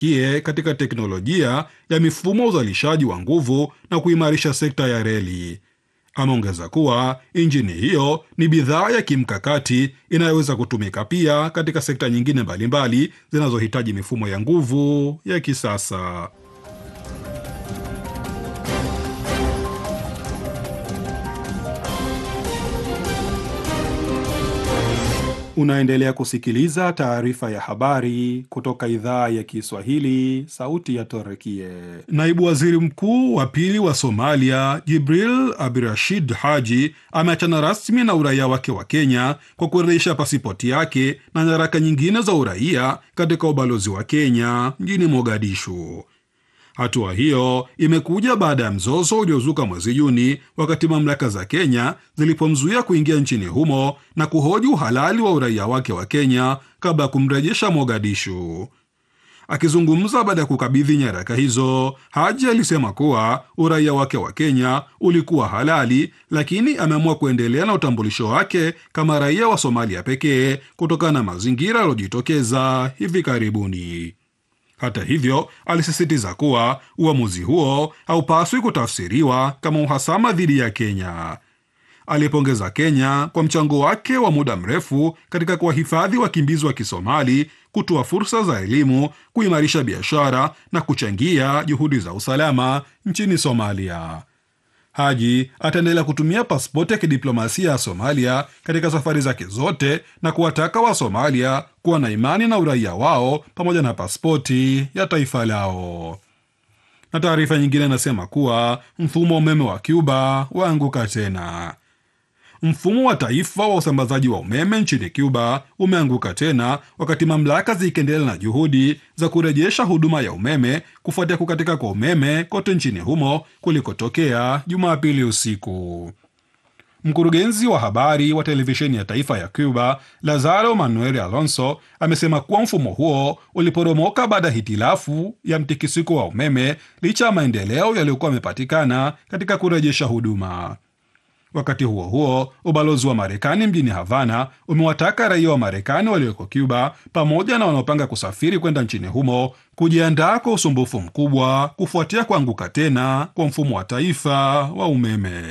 Turukie katika teknolojia ya mifumo ya uzalishaji wa nguvu na kuimarisha sekta ya reli. Ameongeza kuwa injini hiyo ni bidhaa ya kimkakati inayoweza kutumika pia katika sekta nyingine mbalimbali zinazohitaji mifumo ya nguvu ya kisasa. Unaendelea kusikiliza taarifa ya habari kutoka idhaa ya Kiswahili, sauti ya Torekie. Naibu waziri mkuu wa pili wa Somalia, Jibril Abdirashid Haji, ameachana rasmi na uraia wake wa Kenya kwa kurejesha pasipoti yake na nyaraka nyingine za uraia katika ubalozi wa Kenya mjini Mogadishu. Hatua hiyo imekuja baada ya mzozo uliozuka mwezi Juni wakati mamlaka za Kenya zilipomzuia kuingia nchini humo na kuhoji uhalali wa uraia wake wa Kenya kabla ya kumrejesha Mogadishu. Akizungumza baada ya kukabidhi nyaraka hizo, Haji alisema kuwa uraia wake wa Kenya ulikuwa halali, lakini ameamua kuendelea na utambulisho wake kama raia wa Somalia pekee kutokana na mazingira yaliyojitokeza hivi karibuni. Hata hivyo, alisisitiza kuwa uamuzi huo haupaswi kutafsiriwa kama uhasama dhidi ya Kenya. Alipongeza Kenya kwa mchango wake wa muda mrefu katika kuwahifadhi wakimbizi wa Kisomali, kutoa fursa za elimu, kuimarisha biashara na kuchangia juhudi za usalama nchini Somalia. Haji ataendelea kutumia pasipoti ya kidiplomasia ya Somalia katika safari zake zote na kuwataka wa Somalia kuwa na imani na uraia wao pamoja na pasipoti ya taifa lao. Na taarifa nyingine inasema kuwa mfumo wa umeme wa Cuba waanguka tena. Mfumo wa taifa wa usambazaji wa umeme nchini Cuba umeanguka tena wakati mamlaka zikiendelea na juhudi za kurejesha huduma ya umeme kufuatia kukatika kwa umeme kote nchini humo kulikotokea Jumapili usiku. Mkurugenzi wa habari wa televisheni ya taifa ya Cuba, Lazaro Manuel Alonso, amesema kuwa mfumo huo uliporomoka baada ya hitilafu ya mtikisiko wa umeme licha ya maendeleo yaliyokuwa yamepatikana katika kurejesha huduma. Wakati huo huo, ubalozi wa Marekani mjini Havana umewataka raia wa Marekani walioko Cuba pamoja na wanaopanga kusafiri kwenda nchini humo kujiandaa kwa usumbufu mkubwa kufuatia kuanguka tena kwa mfumo wa taifa wa umeme.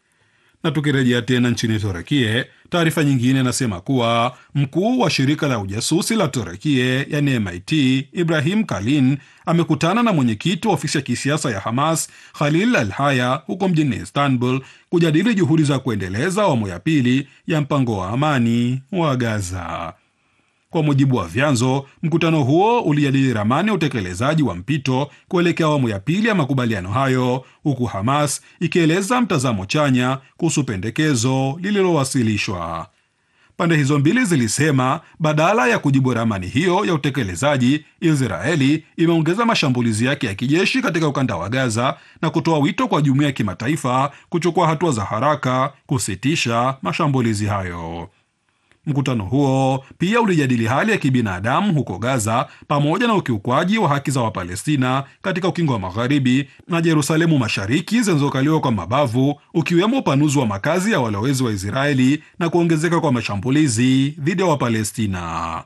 Na tukirejea tena nchini Turekie, taarifa nyingine inasema kuwa mkuu wa shirika la ujasusi la Turekie yani MIT Ibrahim Kalin amekutana na mwenyekiti wa ofisi ya kisiasa ya Hamas Khalil Al-Haya huko mjini Istanbul kujadili juhudi za kuendeleza awamu ya pili ya mpango wa amani wa Gaza. Kwa mujibu wa vyanzo, mkutano huo ulijadili ramani ya utekelezaji wa mpito kuelekea awamu ya pili ya makubaliano hayo, huku Hamas ikieleza mtazamo chanya kuhusu pendekezo lililowasilishwa. Pande hizo mbili zilisema badala ya kujibu ramani hiyo ya utekelezaji, Israeli imeongeza mashambulizi yake ya kijeshi katika ukanda wa Gaza na kutoa wito kwa jumuiya ya kimataifa kuchukua hatua za haraka kusitisha mashambulizi hayo. Mkutano huo pia ulijadili hali ya kibinadamu huko Gaza pamoja na ukiukwaji wa haki za Wapalestina katika ukingo wa Magharibi na Yerusalemu Mashariki zinazokaliwa kwa mabavu, ukiwemo upanuzi wa makazi ya walowezi wa Israeli na kuongezeka kwa mashambulizi dhidi ya Wapalestina.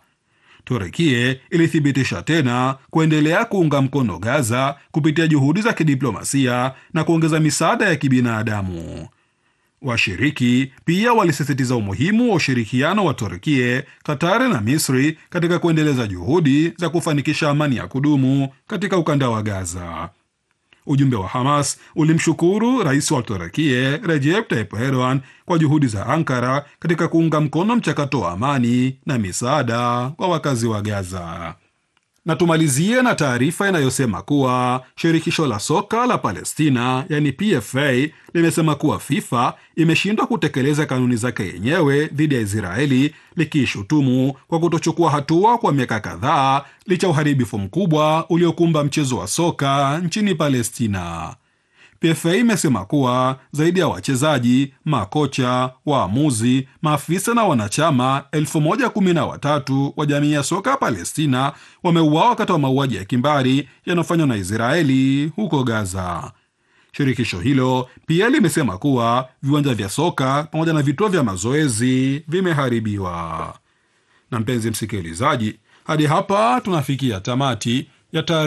Turekie ilithibitisha tena kuendelea kuunga mkono Gaza kupitia juhudi za kidiplomasia na kuongeza misaada ya kibinadamu. Washiriki pia walisisitiza umuhimu wa ushirikiano wa Turkie, Qatar na Misri katika kuendeleza juhudi za kufanikisha amani ya kudumu katika ukanda wa Gaza. Ujumbe wa Hamas ulimshukuru rais wa Turkie Recep Tayyip Erdogan kwa juhudi za Ankara katika kuunga mkono mchakato wa amani na misaada kwa wakazi wa Gaza. Na tumalizie na taarifa inayosema kuwa shirikisho la soka la Palestina yani PFA limesema kuwa FIFA imeshindwa kutekeleza kanuni zake yenyewe dhidi ya Israeli, likiishutumu kwa kutochukua hatua kwa miaka kadhaa licha uharibifu mkubwa uliokumba mchezo wa soka nchini Palestina. PFA imesema kuwa zaidi ya wachezaji, makocha, waamuzi, maafisa na wanachama 1013 wa jamii ya soka Palestina wameuawa wakati wa mauaji ya kimbari yanayofanywa na Israeli huko Gaza. Shirikisho hilo pia limesema kuwa viwanja vya soka pamoja na vituo vya mazoezi vimeharibiwa. Na mpenzi msikilizaji, hadi hapa tunafikia tamati ya